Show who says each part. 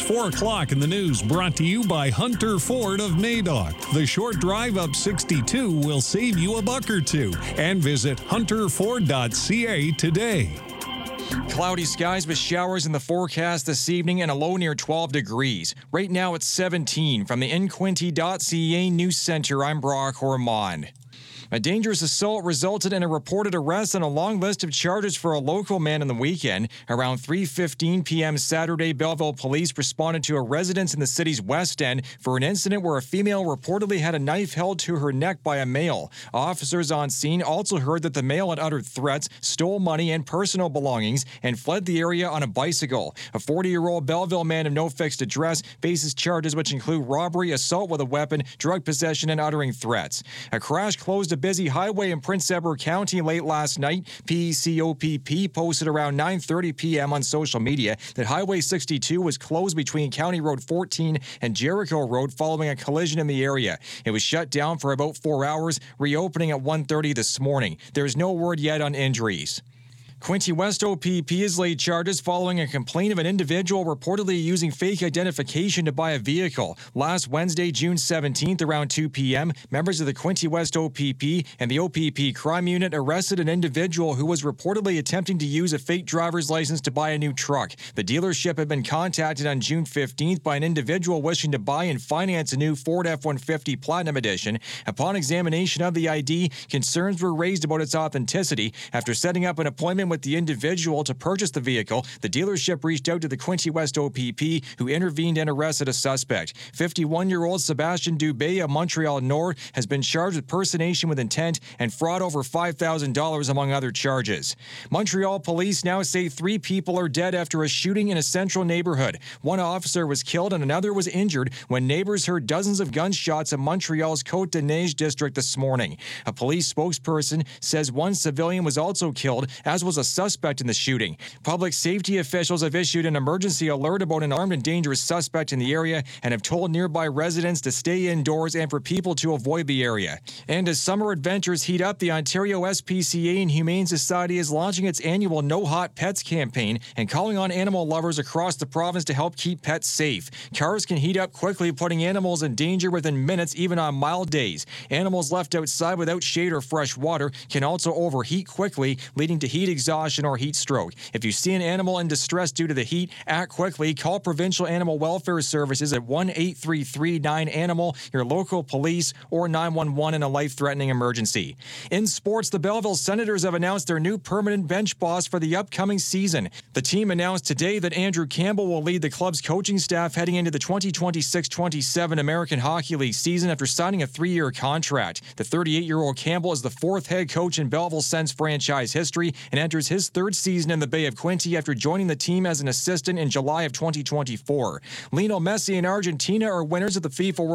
Speaker 1: 4 o'clock in the news, brought to you by Hunter Ford of Madoc. The short drive up 62 will save you a buck or two. And visit hunterford.ca today.
Speaker 2: Cloudy skies with showers in the forecast this evening and a low near 12 degrees. Right now it's 17. From the inquinty.ca News Center, I'm Brock Ormond. A dangerous assault resulted in a reported arrest and a long list of charges for a local man in the weekend. Around 3:15 p.m. Saturday, Belleville police responded to a residence in the city's West End for an incident where a female reportedly had a knife held to her neck by a male. Officers on scene also heard that the male had uttered threats, stole money and personal belongings, and fled the area on a bicycle. A 40-year-old Belleville man of no fixed address faces charges which include robbery, assault with a weapon, drug possession, and uttering threats. A crash closed a busy highway in Prince Edward County late last night. PECOPP posted around 9:30 p.m. on social media that Highway 62 was closed between County Road 14 and Jericho Road following a collision in the area. It was shut down for about 4 hours, reopening at 1:30 this morning. There is no word yet on injuries. Quinte West OPP has laid charges following a complaint of an individual reportedly using fake identification to buy a vehicle. Last Wednesday, June 17th, around 2 p.m., members of the Quinte West OPP and the OPP crime unit arrested an individual who was reportedly attempting to use a fake driver's license to buy a new truck. The dealership had been contacted on June 15th by an individual wishing to buy and finance a new Ford F-150 Platinum Edition. Upon examination of the ID, concerns were raised about its authenticity. After setting up an appointment with the individual to purchase the vehicle, the dealership reached out to the Quinte West OPP, who intervened and arrested a suspect. 51-year-old Sebastian Dubé of Montreal Nord has been charged with personation with intent and fraud over $5,000, among other charges. Montreal police now say 3 people are dead after a shooting in a central neighborhood. One officer was killed and another was injured when neighbors heard dozens of gunshots in Montreal's Côte-des-Neiges district this morning. A police spokesperson says one civilian was also killed, as was a suspect in the shooting. Public safety officials have issued an emergency alert about an armed and dangerous suspect in the area and have told nearby residents to stay indoors and for people to avoid the area. And as summer adventures heat up, the Ontario SPCA and Humane Society is launching its annual No Hot Pets campaign and calling on animal lovers across the province to help keep pets safe. Cars can heat up quickly, putting animals in danger within minutes, even on mild days. Animals left outside without shade or fresh water can also overheat quickly, leading to heat exhaustion or heat stroke. If you see an animal in distress due to the heat, act quickly. Call Provincial Animal Welfare Services at 1-833-9-ANIMAL, your local police, or 911 in a life-threatening emergency. In sports, the Belleville Senators have announced their new permanent bench boss for the upcoming season. The team announced today that Andrew Campbell will lead the club's coaching staff heading into the 2026-27 American Hockey League season after signing a 3-year contract. The 38-year-old Campbell is the 4th head coach in Belleville Sens franchise history and enters his 3rd season in the Bay of Quinte after joining the team as an assistant in July of 2024. Lionel Messi and Argentina are winners of the FIFA